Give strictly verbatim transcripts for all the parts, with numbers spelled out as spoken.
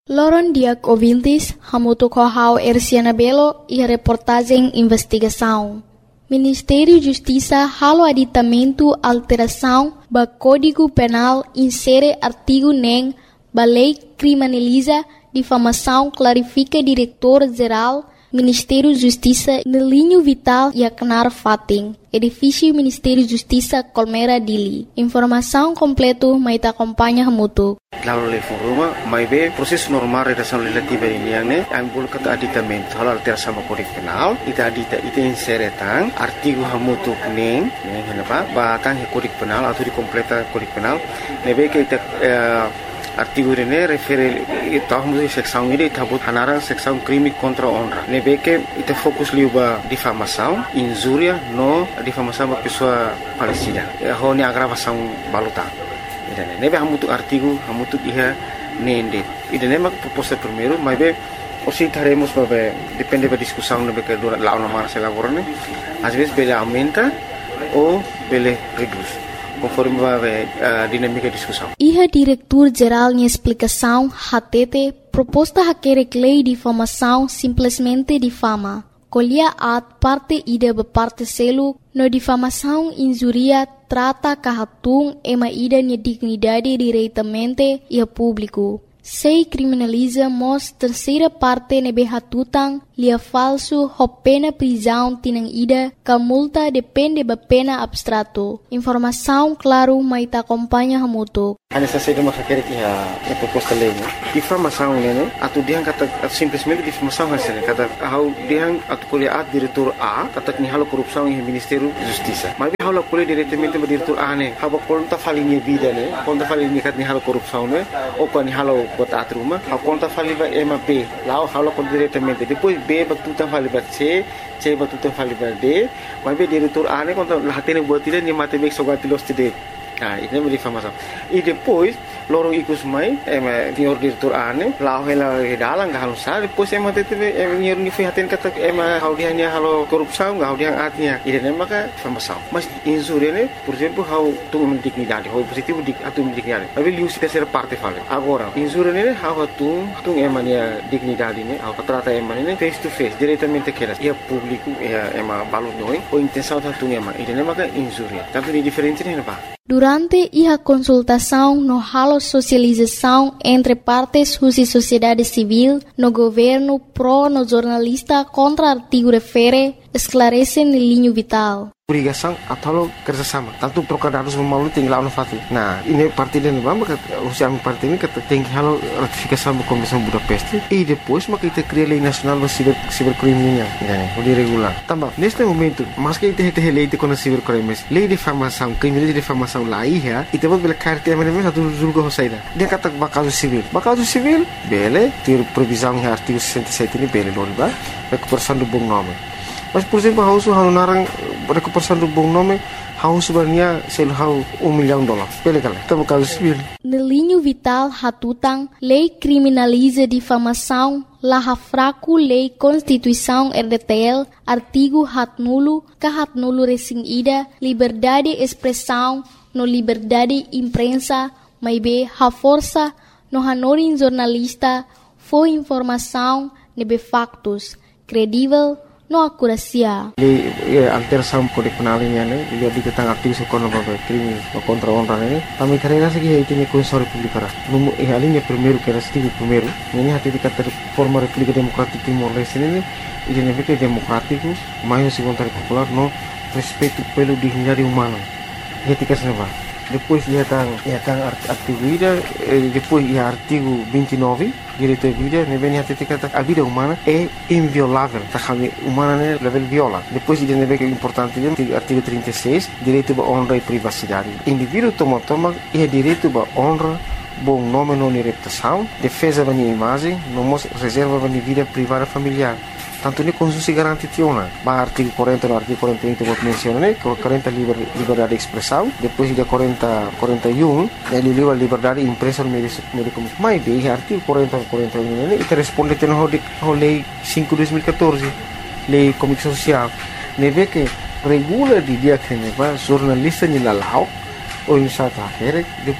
Loron diak ouvintes, hamuto kohau Erciana Belo e a reportagem investigação. Ministério Justiça halo aditamento alteração ba Código Penal insere artigo nem ba lei criminaliza difamação clarifica diretor-geral Ministério Justiça no linho vital e acnar fating. Edifício Ministério Justiça Colmera Dili. Informação completo mai ta acompanha hamuto. Lalu level rumah, mai be proses normal redação legislativa ini yang ne, yang boleh kata aditamento hal alteração sama Kode Penal, ita adita ita insere tang artigo hamutu neng, neng kenapa? Batang Kode Penal atau di completa Kode Penal, nebe ke ita uh, artigo ini refere ita hamutu seksão ini ita but hanarang seksão crime contra honra. Nebe ke ita fokus liuba difamação, injúria no difamação ba pessoa falecida. Ho ni agravação balutang. Idane nebe hamutu artigo hamutu iha nende idane mak proposta primeiro mas be osi taremos babe depende da discussão nebe que dura lá na mara se lavorane às vezes bele aumenta ou bele reduz conforme babe a dinâmica de discussão. Iha diretor geral em explicação hatete proposta haquere lei de difamação simplesmente difama. Colhia at parte ida be parte selo no difamação injuria trata kahatung ema ida ni dignidade diretamente e a público. Sei criminaliza mos terceira parte nebe hatutang lia falso ho pena prisão tinang ida ka multa depende ba pena abstrato. Informação claro mai ta acompanha hamuto. Ana sa saída makakere que a proposta lei, difamação né, atu diang kata simplesmente difamação hasil kata how diang atu colhe a diretor A kata ni halo corrupção em Ministério Justiça. Mas be halo colhe diretamente ba diretor A né, haba conta falinha vida né, conta falinha kat ni halo corrupção né, ou quando halo bota atruma, a conta faliva ema B, lá o halo conta diretamente. Depois B ba tuta faliva C, C ba tuta faliva D, mas be diretor A né conta lá tem buat tidak ni mate be sogatilos tidak. Ah, ini é difamação. E depois, lorong ikut mai, eh, senhor diretor ane, lá ela dalang gak halus sah. Depois ema tete, ema senhor ni fihatin kata, ema how dia nya halo korupsau, gak how dia atnya. Ini nama ka difamação. Mas insure ne, por exemplo, how tu dignidade, how positivo dik, atu dignidade. Tapi liu si terceira parte fale. Agora, insure ne, how tu, tu ema nia dignidade ne, how trata ema ne, face to face, diretamente keras. Ia público, ia ema balut noi, ou intenção tu ema. Ini nama ka insure. Tanto di diferente ne apa? Durante a consultação no halo socialização entre partes e sociedade civil, no governo pró no jornalista contra artigo refere, esclarece no linho vital. Obrigação atau kerjasama. Tanto trocar dados melalui tinggal no fati. Nah, ini parti dan bamba usia parti ini kata tinggi halo ratifikasi Convenção Budapest e depois maka kita cria lei nacional do ciber cibercrime né, o regular. Também neste momento, mas que kita tem lei de contra cibercrimes, lei de difamação, crime de difamação lá ia, e temos bela carta mas mesmo satu julgo hosaida. Dia kata bakaso civil. Bakaso civil, bele, ter previsão em artigo sessenta e sete ini bele loriba, recuperação do bom nome. Mas, por exemplo, a Hausa halo narang recuperação do bom nome, Hausa sebenarnya sel hau um milhão de dólares. Pele kala, tá bocado civil. No linho vital hatutang, lei criminaliza difamação, laha fraco lei Constituição R D T L, artigo hat nulo, ka hat nulo resing ida, liberdade expressão, no liberdade imprensa, mai be ha força, no hanorin jornalista, foi informação, nebe factos, credível, no akurasia. Lei alteração Kode Penal ini ane, dia diketang aktif sekolah bagai krimi contra honra ini. Kami karena segi itu ni Konstitusi Republik Ara. Numu eh alinya primeiro que era artigo primeiro. Ini hati dikata forma República Democrática Timor-Leste ini, ini negara democrático, mais segundo popular no respeito pelo dignidade humana. Etika senapa. Depois ia tang ia tang artigo ida, depois ia artigo vinte e nove, direito à vida, ne vem até kata a vida humana é inviolável, tá kami humana ne level viola. Depois ida ne vem importante artigo trinta e seis, direito à honra e privacidade. Indivíduo toma toma é direito à honra, bom nome não reputação, defesa da minha imagem, não reserva da minha vida privada familiar. Tanto ni Constitusi garante tiona, ba artigo quarenta no artigo quarenta e um que vou mencionar, né? quarenta liber, liberdade de expressão, depois de quarenta, quarenta e um, ele livra liberdade de imprensa no meio de comunicação. Mas bem, artigo quarenta, quarenta e um, né? E responde a a lei cinco de dois mil e quatorze, lei de comunicação social, ne vê que regula de dia que ne va jornalista ni lalau, ou em sata akhir, depois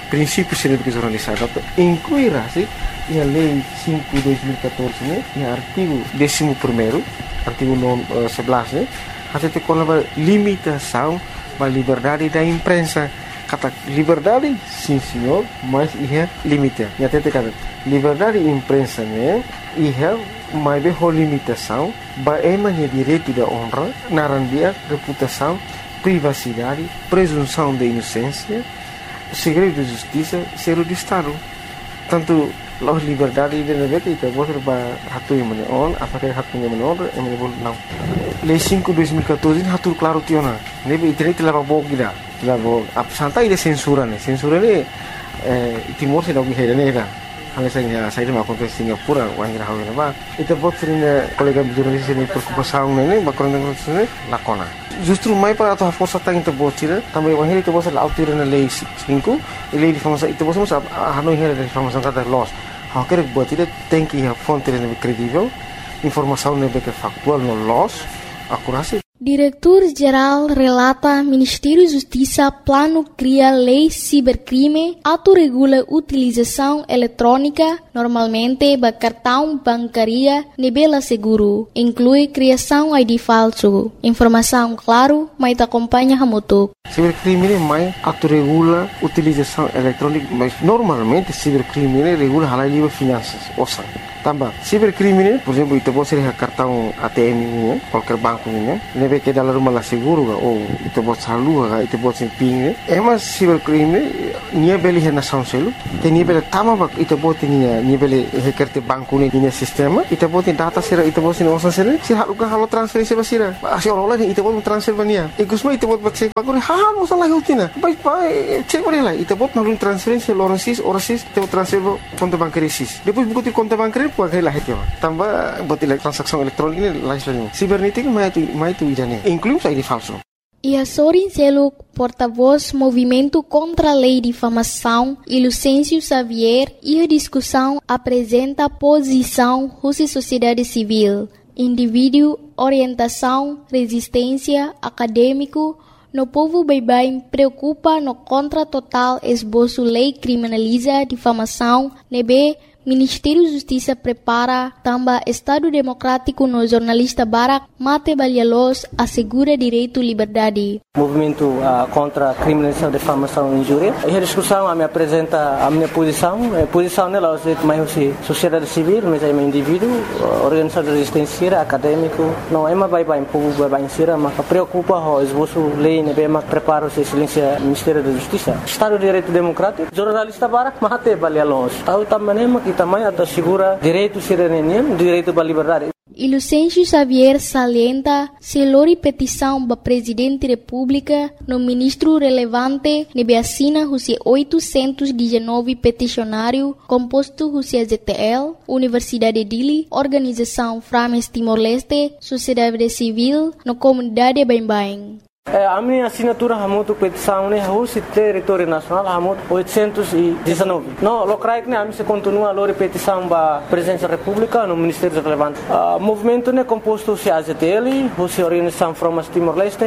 princípios de jornalismo, incluirá se a lei cinco de dois mil e catorze, né, e artigo décimo primeiro, artigo sebelas, né, até te com a limitação da liberdade da imprensa. Kata liberdade, sim senhor, mas é limite. E até te kata liberdade de imprensa, né, é uma limitação, é uma direito da honra, narandia, reputação, privacidade, presunção de inocência, segredo de justiça, zero de Estado. Tanto a liberdade de negócio itu boleh berhatu yang mana on, apakah hatu yang mana on, yang mana boleh não. Lei cinco de dois mil e catorze hatu claro tiona. Nebe internet telah bawa kita, telah bawa. Apa santai de censura ne, censura ne Timor se dá o que é negra. Hanya saya saya dah makan ke Singapura, orang kira hal apa. Itu buat sering kolega jurnalis ini preocupação ne, bakal dengan sini lakona. Justru mai para atau força tang itu buat sih, também orang itu buat selalu tiru na lei cinco, lei de informação itu buat semua hanoi hera de informação kata loss. Hak kerja buat tidak tem que a fonte lebih kredibel, informação lebih factual no loss, akurasi. Diretor-Geral relata Ministério Justiça plano cria lei cibercrime, autorregula utilização eletrônica, normalmente ba cartão bancaria nebela seguro, inclui criação I D falso. Informação claro, mas acompanha Hamutuk. Cibercrime mais autorregula utilização eletrônica, mas normalmente cibercrime regula halal livre finanças, osan. Tambah, cibercrime, por exemplo, itu boleh ser cartão A T M ini, qualquer banco ini, nebe que dalam rumah lah seguro ga, ou itu boleh salur ga, itu boleh simping. Emas cibercrime, nia beli hena sound selu, te nia beli tama bak, itu boleh nia nia beli hekerte banco ini nia sistema, itu boleh data sera, itu boleh osan sera, si halu ga halu transfer sera sera, asi orang lain itu boleh transfer bania. Ikusma itu boleh baca banco ni, hal musa lagi utina, baik baik, cek boleh lah, itu boleh nalun transferensi orang sis, orang sis, itu transfer konto bancaria sis. Depois buku konto bancaria Pakai lah itu, tambah buat transaksi elektronik ini lain lain. Cibernética mais tu mais tu idane, inclui I D falso. E a Sorin Seluk, porta-voz Movimento contra a Lei de Difamação, e Lucêncio Xavier, e a discussão apresenta posição Rússia Sociedade Civil, indivíduo, orientação, resistência, acadêmico. No povo bem preocupa no contra total esboço lei criminaliza difamação, nebe Ministério Justiça prepara também Estado Democrático no jornalista Barak Mate Balhalos assegura direito e liberdade. Movimento uh, contra a criminalização, difamação e injúria. E a discussão a me apresenta a minha posição. A posição nela é mais sociedade civil, mas é um indivíduo, organização de resistência, acadêmico. Não é uma vai vai povo vai vai ser, mas preocupa o esboço lei ne bem mas prepara o excelência Ministério da Justiça. Estado de Direito Democrático, jornalista Barak Mate Balhalos. Tahu também que também assegura direito cidadania, direito à liberdade. E Lucêncio Xavier salienta se lori petição ba Presidente da República no ministro relevante nebe assina husi oitocentos e dezenove peticionário composto husi a Z T L, Universidade de Dili, Organização Frames Timor-Leste, Sociedade Civil, no comunidade Bain-Bain. A minha assinatura é muito petição, né? O território nacional é muito oitocentos e dezenove. Não, o CRAIC, né? A minha continua a petição para a Presidência da República no Ministério Relevante. O movimento é composto de A Z T L, de Organização Frames Timor-Leste,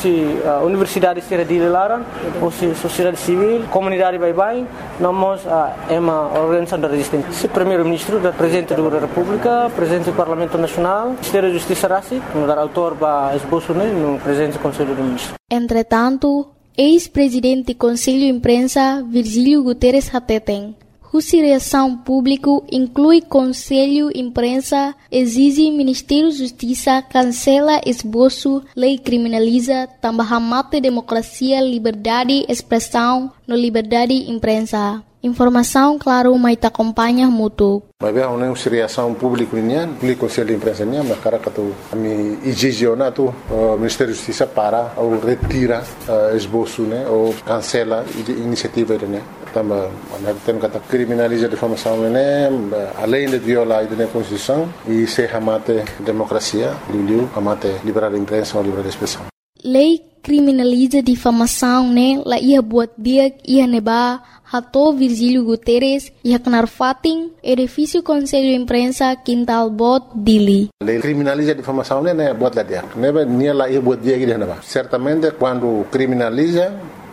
de Universidade de Dili Laran, de Sociedade Civil, Comunidade Bain-Bain. Nós é uma organização de resistência. O Primeiro-Ministro, o Presidente da República, o Presidente do Parlamento Nacional, o Ministério da Justiça Rassi, o autor para esboço, né? No Presidente do Conselho do Entretanto, ex-presidente do Conselho de Imprensa Virgílio Guterres Hateten, cuja reação pública inclui Conselho de Imprensa, exige Ministério da Justiça cancela esboço, lei criminaliza, também mata democracia, liberdade, expressão, no liberdade de imprensa. Informação, claro, mas te acompanha muito. Mas é uma reação pública nian, público Conselho de Imprensa nian, mas cara que tu ami exige tu Ministério da Justiça para ou retira esboço, né, ou cancela iniciativa né. Também, nós temos que criminalizar a difamação, né, além de violar a Constituição e se amate democracia, liu amate liberdade de imprensa ou liberdade de expressão. Lei criminaliza difamação, né, lá ia buat dia ia neba Hato Virgílio Guterres ia kenar fating edifício Conselho de Imprensa Quintal Bot Dili. Lei criminaliza a difamação, né, buat lá dia. Neba nia lá ia buat dia que dia neba. Certamente quando criminaliza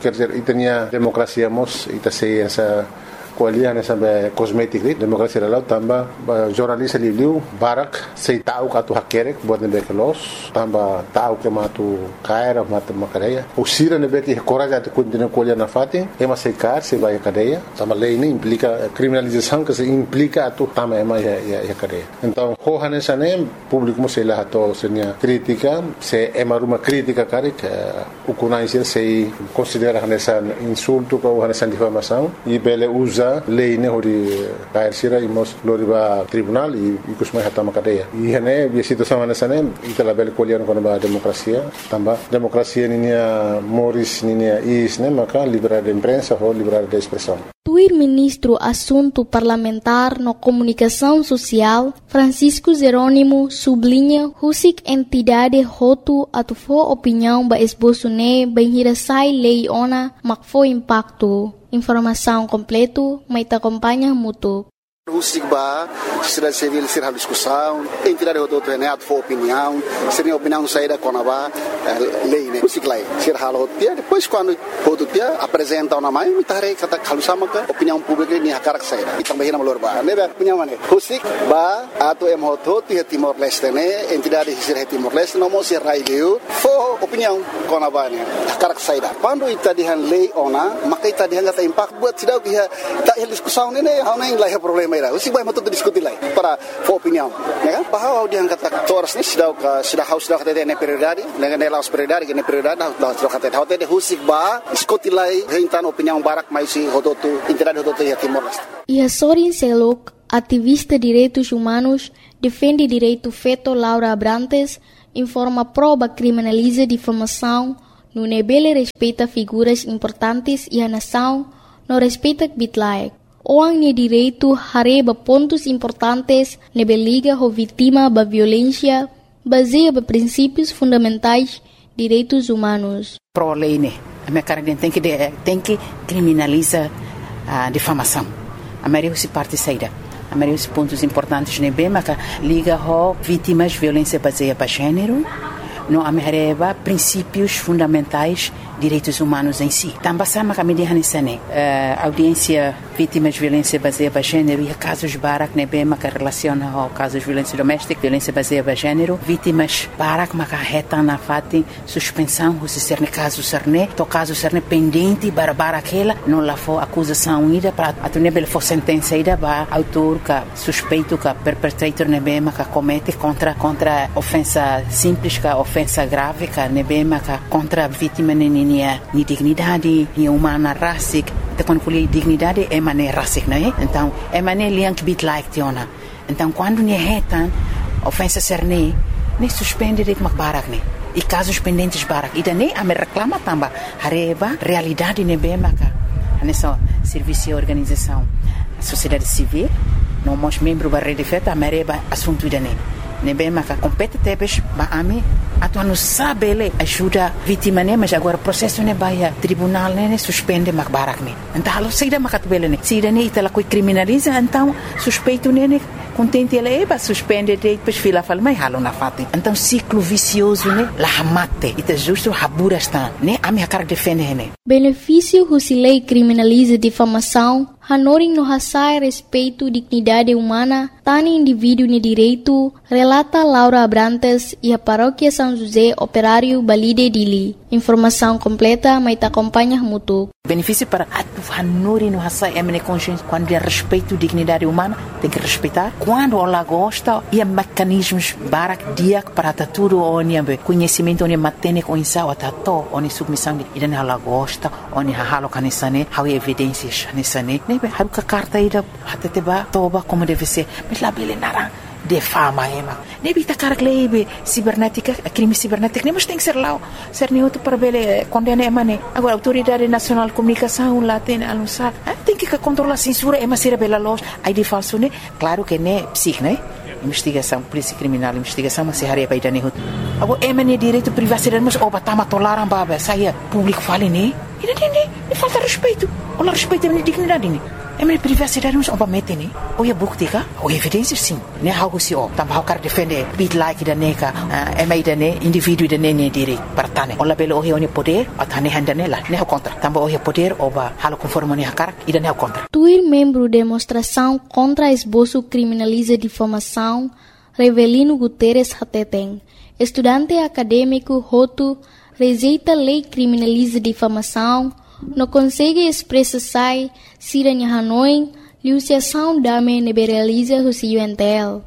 quer dizer, ita nia demokrasia mos, ita sei essa kualian essa cosmetic rit demokrasia lalau tamba jornalista liu barak sei tahu katu hakerek buat nebe kelos tamba tahu ke matu kaira matu makareia usira nebe que coragem de continuar kualian na fati ema sei car sei vai cadeia tamba lei nem implica criminalização que se implica atu tamba ema ya ya cadeia então hohan essa nem público sei lá to senia crítica se ema uma crítica karek o conhecer sei considera essa insulto ou essa difamação e bele usa lei ne hori kair sira imos loriba tribunal e kusmai hatama cadeia e hene bi situação nessa ne itala bel kolian kono ba demokrasia tamba demokrasia ninia moris ninia is ne maka liberdade de imprensa ou liberdade de expressão. Tuir ministro assunto parlamentar no comunicação social Francisco Jerônimo sublinha husik entidade hotu atufo opinião ba esboço ne banhira sai lei ona makfo impacto. Informação completo, mas te acompanha muito. O SIGBA, sociedade civil, ser a discussão, entidade do outro renato for opinião, seria opinião saída com a lei, né? O SIGLA, ser a rotia, depois quando o outro dia apresenta uma mãe, me tarei kata kalusama ka opinião pública ni hakarak saída. E também na malorba, né? Opinião mana? O SIGBA, ato em hoto, ti Timor Leste, né? Entidade ser Timor Leste, não mo ser raileu, for opinião com a bane, hakarak saída. Quando ita dihan lei ona, maka ita dihan kata impact buat sidau dia tak diskusão né? Hau nem lah problema. O SIGBA é muito discutir lá para for opinião, né? Bahwa dia kata toras ni sudah sudah haus sudah kata ne prioridade, dengan nelas prioridade, ne prioridade sudah kata hote de o SIGBA diskutir lá rentan opinião barak mais si hototu entidade hototu ya Timor Leste. E a Sorin Selok, ativista direitos humanos, defende direito feto Laura Abrantes, informa proba criminaliza difamação, no nebele respeita figuras importantes e a nação, não respeita bitlaek. Orang ni direito hareba pontos importantes nebe liga ho vítima ba violência baseia ba princípios fundamentais direitos humanos. Pro lei né, a minha cara tem que tem que criminaliza a difamação. A maioria se parte saída. A maioria dos pontos importantes nebe maka liga ho vítimas violência baseia ba gênero. No amereba princípios fundamentais direitos humanos em si. Também sama kami di hanisane audiência vítimas de violência baseada em gênero e casos barak nebe maka relaciona ao casos de violência doméstica, violência baseada em gênero, vítimas barak maka reta na fati suspensão se ser caso serne, to caso serne pendente para aquela não lá for acusação ida para a nebe for sentença ida ba autor ka suspeito ka perpetrator nebe maka comete contra contra ofensa simples ka ofensa grave ka nebe maka contra vítima ni ni dignidade, ni humana rasik, te quando fui dignidade é maneira rasik, não é? Então é maneira liang bit like tiona. Então quando ni retan ofensa serne, ni suspende de makbarak ni. E casos pendentes barak, e daí a me reclama tamba, hareba realidade ne bem maka. Nessa serviço e organização, sociedade civil, não mos membro da rede feta, a mereba assunto daí. Ne bem maka compete tebes ba ami atuan no sabe ele ajuda vítima né mas agora processo ne baia tribunal né suspende makbarak ne então alo saída makatbele ne saída ne itala coi criminaliza então suspeito ne contente ele ba suspende depois fila fala mai halo na fati então ciclo vicioso ne la mate ita justo habura está né ami hakar defende ne benefício se lei criminaliza difamação hanoring no hasai respeito dignidade humana tani indivíduo ne direito relata Laura Abrantes e a paróquia São José Operário Balide Dili. Informação completa, mas te acompanha muito. Benefício para a hanuri no hasai é consciência quando é respeito dignidade humana tem que respeitar quando ela gosta e mecanismos barak dia para tudo onde conhecimento onde matene com isso atato onde submissão e dan ela gosta onde halo kanisane how evidências nisane ne haruka carta ida hateteba toba como deve ser mas lá bele nara defama ema ne bita carglebe cibernética crime cibernético nem mas tem que ser lá ser nem outro para bele condena ema ne agora autoridade nacional de comunicação lá tem anunciar tem que controlar a censura ema ser bela loja aí de falso ne claro que ne psic né investigação polícia criminal investigação mas se haria para idane hut agora ema ne direito privacidade mas oba tama tolaram baba saia público fale ne e não tem nem falta respeito ou respeito a dignidade ne é minha privacidade não só mete né ou é bukti ka ou evidência sim né algo se ó também o cara defender bit like da neka é mais da né indivíduo da né direito para tane ou labelo o é poder a tane handa né lá né contra também o é poder ou ba halo conforme né cara e da né contra Tuir membro demonstração contra esboço criminaliza difamação Revelino Guterres Hateten estudante acadêmico Hotu rejeita lei criminaliza difamação não consegue expressar se a Hanoi liuciação dame liberaliza o cientel.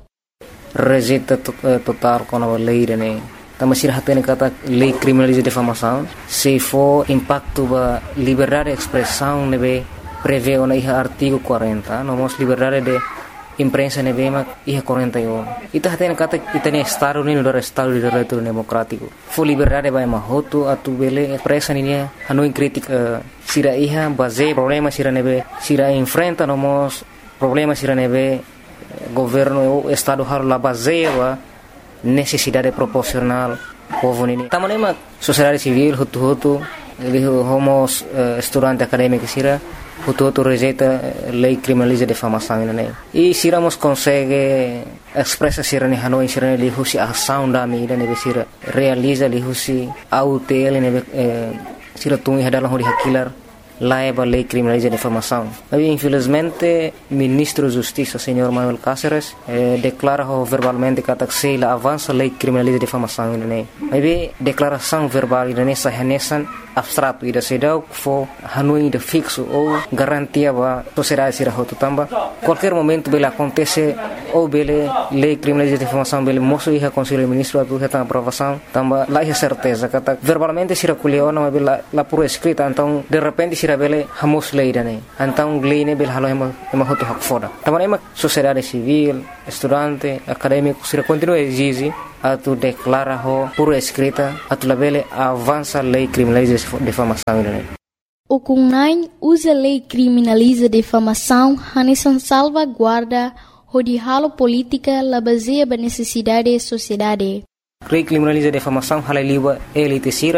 Rejeita total com a lei né. Tama sira hatene kata lei criminaliza difamação se for impacto ba liberdade de expressão nebe prevê o na artigo quarenta não mos liberdade de imprensa nebe ma iha quarenta e um ita hatene kata itane estado ni do estado de direito democrático for liberdade ba ma hotu atu bele pressa ni Hanoi crítica sira iha base problema sira nebe sira enfrenta no mos problema sira nebe governo estado har la base wa necessidade proporcional povo nini tamanema sociedade civil hutu hutu homos uh, estudante acadêmico sira hutu hutu rejeita lei criminaliza difamação né e sira mos consegue expressa sira ni Hanoi sira li husi ação da mídia ne sira realiza li husi autel ne sira tungi hadalah hori hakilar laiba lei criminaliza difamação. Mas infelizmente ministro da Justiça, senhor Manuel Cáceres, eh, declara verbalmente que se la avança lei criminaliza difamação né. Mas declaração verbal né sahanesan abstrato ida sedau fo Hanoi de fixo ou garantia ba sociedade sira hotu tamba qualquer momento bela acontece ou bele lei criminaliza difamação bele moço ia conselho ministro atu reta aprovação tamba lá é certeza kata verbalmente sira kuleona bela la por escrita então de repente sira bele hamos lei dane então lei ne bele halo ema ema hotu hak foda tamba ema sociedade civil estudante acadêmico sira continua exige atu declara ho por escrita atu labele avança lei criminaliza difamação né. O Kunai usa lei criminaliza difamação hanesan salvaguarda o de halo política la baseia ba necessidade sociedade. Lei criminaliza difamação halaliwa elite sira